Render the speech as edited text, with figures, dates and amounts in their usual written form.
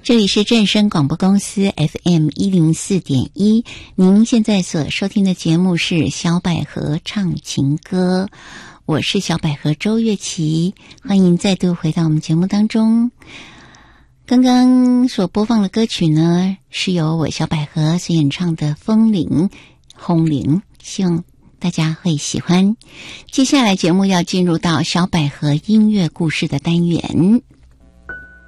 这里是正声广播公司 FM104.1，您现在所收听的节目是小百合唱情歌，我是小百合周月琪，欢迎再度回到我们节目当中。刚刚所播放的歌曲呢，是由我小百合所演唱的《风铃轰铃》，希望大家会喜欢。接下来节目要进入到小百合音乐故事的单元。